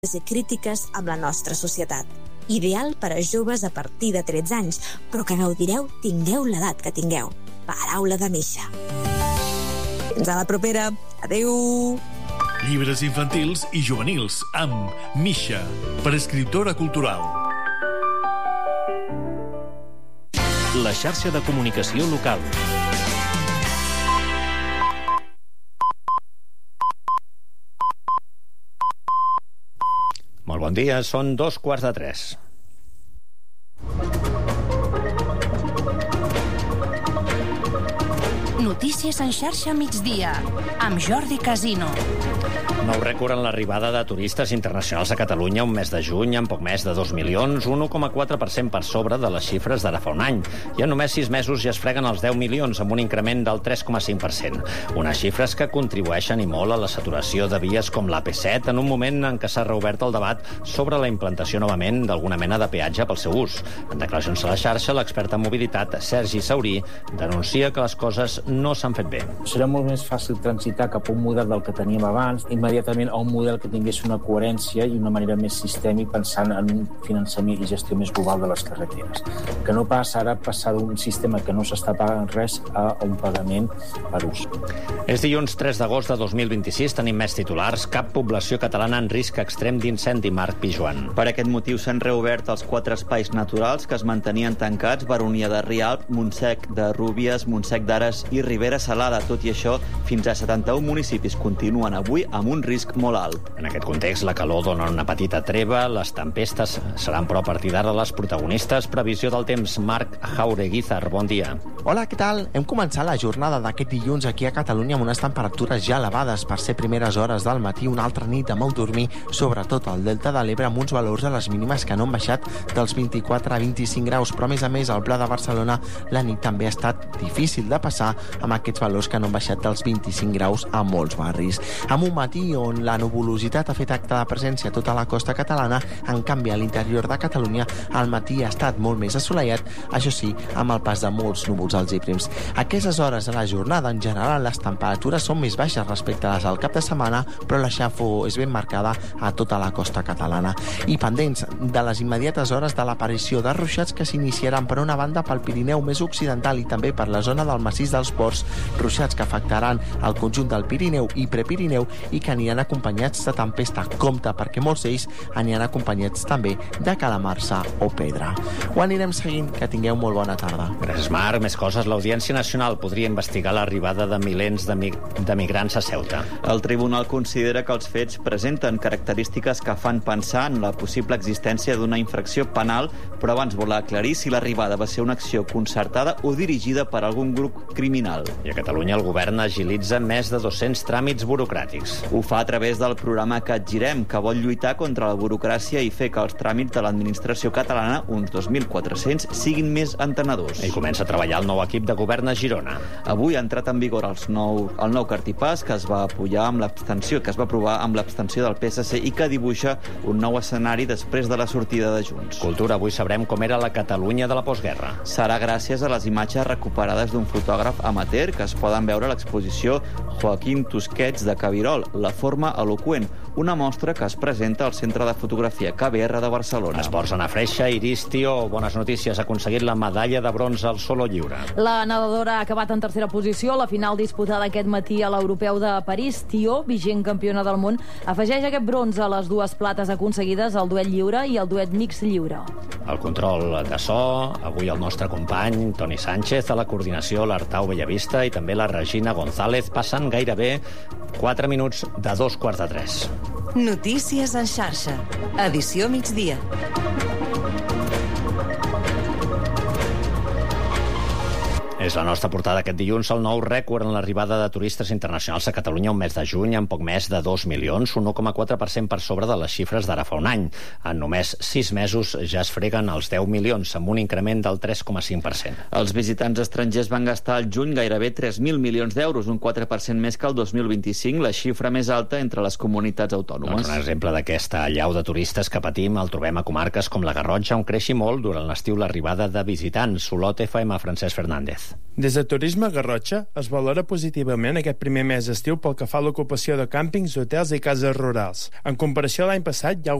i crítiques amb la nostra societat. Ideal per a joves a partir de 13 anys, però que gaudireu tingueu l'edat que tingueu. Paraula de Misha. Fins a la propera. Adéu! Llibres infantils i juvenils amb Misha, per escriptora cultural. La xarxa de comunicació local. Molt bon dia, són 2:15. Notícies en xarxa migdia, amb Jordi Casino. Nou rècord en l'arribada de turistes internacionals a Catalunya un mes de juny, amb poc més de 2 milions, 1,4% per sobre de les xifres d'ara fa un any. I en només 6 mesos ja es freguen els 10 milions, amb un increment del 3,5%. Unes xifres que contribueixen i molt a la saturació de vies com l'AP7, en un moment en què s'ha reobert el debat sobre la implantació novament d'alguna mena de peatge pel seu ús. En declaracions a la xarxa, l'expert en mobilitat, Sergi Saurí, denuncia que les coses no s'han fet bé. Serà molt més fàcil transitar cap a un model del que teníem abans, immediatament a un model que tingués una coherència i una manera més sistèmica pensant en un finançament i gestió més global de les carreteres. Que no passa ara passar d'un sistema que no s'està pagant res a un pagament per ús. És dilluns 3 d'agost de 2026, tenim més titulars. Cap població catalana en risc extrem d'incendi, Marc Pijuan. Per aquest motiu s'han reobert els 4 espais naturals que es mantenien tancats: Baronia de Rialp, Montsec de Rúbies, Montsec d'Ares i Ribera Salada. Tot i això, fins a 71 municipis continuen avui amb un risc molt alt. En aquest context, la calor dona una petita treva, les tempestes seran però a partir d'ara les protagonistes. Previsió del temps, Marc Jaureguizar, bon dia. Hola, què tal? Hem començat la jornada d'aquest dilluns aquí a Catalunya amb unes temperatures ja elevades per ser primeres hores del matí, una altra nit de molt dormir, sobretot al Delta de l'Ebre, amb uns valors a les mínimes que no han baixat dels 24 a 25 graus, però a més al Pla de Barcelona la nit també ha estat difícil de passar amb aquests valors que no han baixat dels 25 graus a molts barris. Amb un matí on la nuvolositat ha fet acte de presència a tota la costa catalana, en canvi a l'interior de Catalunya el matí ha estat molt més assolellat, això sí, amb el pas de molts núvols alts i prims. A aquestes hores de la jornada, en general, les temperatures són més baixes respecte a les del cap de setmana, però la xafo és ben marcada a tota la costa catalana. I pendents de les immediates hores de l'aparició de ruixats que s'iniciaran per una banda pel Pirineu més occidental i també per la zona del massís dels Ports, ruixats que afectaran el conjunt del Pirineu i Prepirineu i que aniran acompanyats de tempesta. Compte, perquè molts d'ells aniran acompanyats també de calamarsa o pedra. Ho anirem seguint, que tingueu molt bona tarda. Gràcies, Marc. Més coses. L'Audiència Nacional podria investigar l'arribada de milers de migrants a Ceuta. El tribunal considera que els fets presenten característiques que fan pensar en la possible existència d'una infracció penal, però abans vol aclarir si l'arribada va ser una acció concertada o dirigida per algun grup criminal. I a Catalunya el govern agilitza més de 200 tràmits burocràtics. Ho fa a través del programa Catgirem, que vol lluitar contra la burocràcia i fer que els tràmits de l'administració catalana, uns 2.400, siguin més entenedors. I comença a treballar el nou equip de govern a Girona. Avui ha entrat en vigor el nou cartipàs que es va aprovar amb l'abstenció del PSC i que dibuixa un nou escenari després de la sortida de Junts. Cultura, avui sabrem com era la Catalunya de la postguerra. Serà gràcies a les imatges recuperades d'un fotògraf amateur que es poden veure a l'exposició Joaquín Tusquets de Cabirol, La forma eloqüent, una mostra que es presenta al Centre de Fotografia KBR de Barcelona. Esports, Ana Freixa, Iris Tió, bones notícies, ha aconseguit la medalla de bronze al solo lliure. La nedadora ha acabat en tercera posició a la final disputada aquest matí a l'Europeu de París. Tió, vigent campiona del món, afegeix aquest bronze a les dues plates aconseguides al duet lliure i al duet mix lliure. El control de so, avui el nostre company Toni Sánchez, a la coordinació l'Artau Bellavista i també la Regina González. Passen gairebé 4 minuts de 2:15. Notícies en xarxa. Edició migdia. És la nostra portada aquest dilluns, el nou rècord en l'arribada de turistes internacionals a Catalunya un mes de juny amb poc més de 2 milions, un 1,4% per sobre de les xifres d'ara fa un any. En només 6 mesos ja es freguen els 10 milions, amb un increment del 3,5%. Els visitants estrangers van gastar al juny gairebé 3.000 milions d'euros, un 4% més que el 2025, la xifra més alta entre les comunitats autònomes. Un exemple d'aquesta allau de turistes que patim el trobem a comarques com la Garrotxa, on creixi molt durant l'estiu l'arribada de visitants. Olot FM, Francesc Fernández. Des de Turisme Garrotxa es valora positivament aquest primer mes d'estiu pel que fa a l'ocupació de càmpings, hotels i cases rurals. En comparació a l'any passat, hi ha